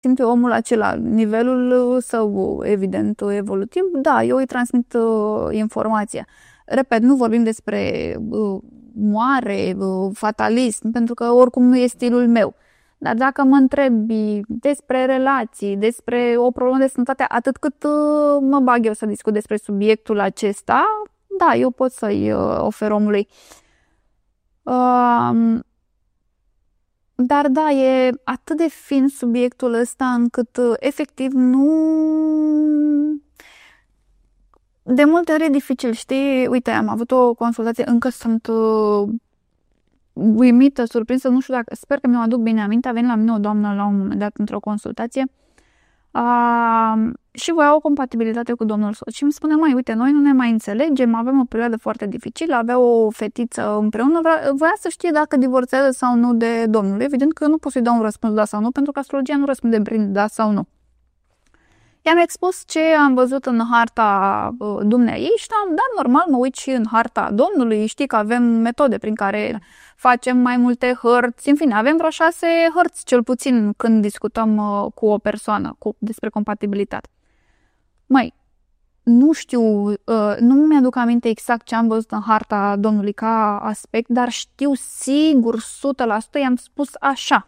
simte omul acela, nivelul său, evident, evolutiv, da, eu îi transmit informația. Repet, nu vorbim despre moare, fatalism, pentru că oricum nu e stilul meu. Dar dacă mă întrebi despre relații, despre o problemă de sănătate, atât cât mă bag eu să discut despre subiectul acesta, da, eu pot să-i ofer omului. Dar da, e atât de fin subiectul ăsta încât efectiv nu... De multe ori e dificil, știi? Uite, am avut o consultație, încă sunt uimită, surprinsă, nu știu dacă... Sper că mi-o aduc bine aminte. A venit la mine o doamnă la un moment dat într-o consultație și voia o compatibilitate cu domnul soț. Și îmi spune, mai uite, noi nu ne mai înțelegem, avem o perioadă foarte dificilă, avea o fetiță împreună, voia să știe dacă divorțează sau nu de domnul. Evident că eu nu pot să-i dau un răspuns da sau nu, pentru că astrologia nu răspunde prin da sau nu. I-am expus ce am văzut în harta dumneaei și da, normal, mă uit și în harta domnului, știi că avem metode prin care facem mai multe hărți, în fine, avem vreo 6 hărți, cel puțin, când discutăm cu o persoană despre compatibilitate. Măi, nu știu, nu mi-aduc aminte exact ce am văzut în harta domnului ca aspect, dar știu sigur, 100%, i-am spus așa.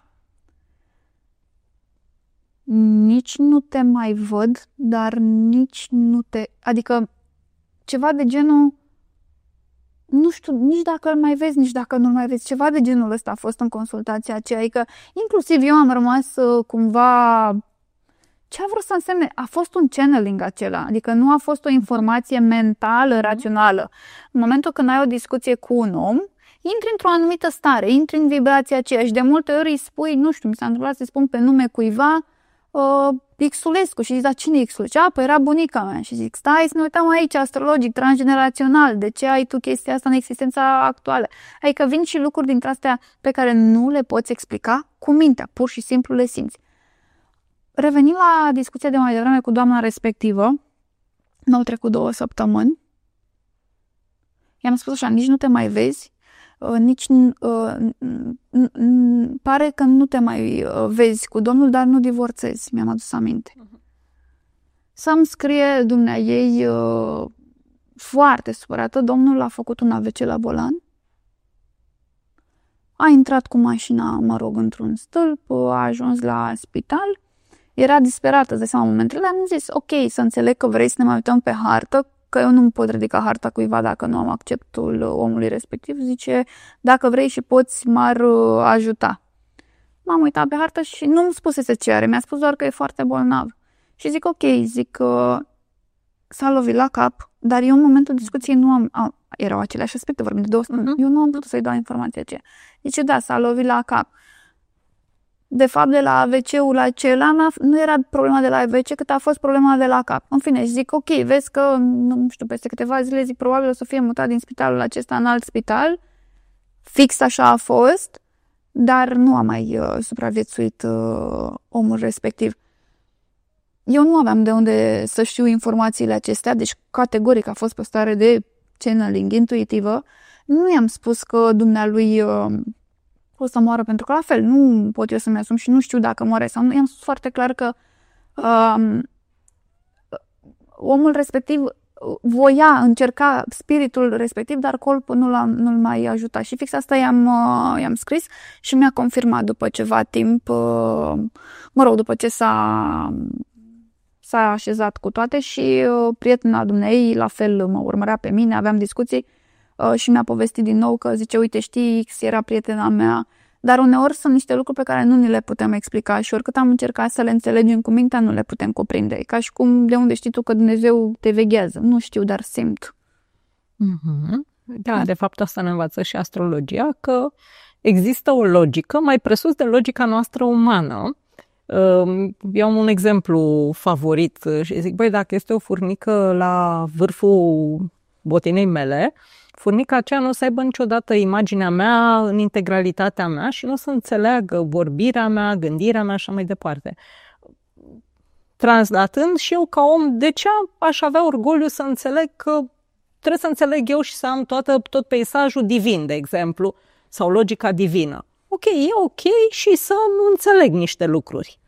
Nici nu te mai văd, dar nici nu te... Adică ceva de genul... Nu știu, nici dacă îl mai vezi, nici dacă nu-l mai vezi. Ceva de genul ăsta a fost în consultația aceea. Adică inclusiv eu am rămas cumva... Ce a vrut să însemne? A fost un channeling acela. Adică nu a fost o informație mentală, rațională. În momentul când ai o discuție cu un om, intri într-o anumită stare, intri în vibrația aceea și de multe ori îi spui, nu știu, mi s-a întâmplat să-i spun pe nume cuiva Xulescu și zic, da, cine Xulescu? Păi era bunica mea. Și zic, stai să ne uităm aici, astrologic, transgenerațional, de ce ai tu chestia asta în existența actuală? Adică vin și lucruri dintre astea pe care nu le poți explica cu mintea, pur și simplu le simți. Revenind la discuția de mai devreme cu doamna respectivă, n-au trecut 2 săptămâni, i-am spus așa, nici nu te mai vezi, nici pare că nu te mai vezi cu domnul, dar nu divorțezi, mi-am adus aminte. Să-mi scrie dumneaei foarte supărată, domnul a făcut un AVC la volan, a intrat cu mașina, mă rog, într-un stâlp, a ajuns la spital, era disperată, de seama, momentele, am zis, ok, să înțeleg că vrei să ne mai uităm pe hartă, că eu nu pot ridica harta cuiva dacă nu am acceptul omului respectiv. Zice, dacă vrei și poți, m-ar ajuta. M-am uitat pe hartă și nu-mi spusese ce are, mi-a spus doar că e foarte bolnav. Și zic, ok, s-a lovit la cap, dar eu în momentul discuției nu am erau aceleași aspecte, vorbim de 2 săptămâni, eu nu am putut să-i dau informația aceea. Zice, da, s-a lovit la cap. De fapt, de la AVC-ul acela nu era problema de la AVC, cât a fost problema de la cap. În fine, zic, ok, vezi că, nu știu, peste câteva zile, zic, probabil o să fie mutat din spitalul acesta în alt spital. Fix așa a fost, dar nu a mai supraviețuit omul respectiv. Eu nu aveam de unde să știu informațiile acestea, deci categoric a fost pe stare de channeling intuitivă. Nu i-am spus că dumnealui o să moară, pentru că la fel nu pot eu să-mi asum și nu știu dacă moare sau nu. I-am spus foarte clar că omul respectiv încerca spiritul respectiv, dar corpul nu-l mai ajuta. Și fix asta i-am scris și mi-a confirmat după ceva timp, după ce s-a așezat cu toate și prietena dumneei la fel mă urmărea pe mine, aveam discuții și mi-a povestit din nou că zice, uite, știi, X era prietena mea, dar uneori sunt niște lucruri pe care nu ni le putem explica și oricât am încercat să le înțelegem cu mintea, nu le putem cuprinde. E ca și cum de unde știi tu că Dumnezeu te veghează. Nu știu, dar simt. Da, de fapt asta ne învață și astrologia, că există o logică mai presus de logica noastră umană. Eu am un exemplu favorit și zic, băi, dacă este o furnică la vârful botinei mele, furnica aceea nu o să aibă niciodată imaginea mea în integralitatea mea și nu o să înțeleagă vorbirea mea, gândirea mea și așa mai departe. Translatând și eu ca om, de ce aș avea orgoliu să înțeleg că trebuie să înțeleg eu și să am tot peisajul divin, de exemplu, sau logica divină. Ok, e ok și să nu înțeleg niște lucruri.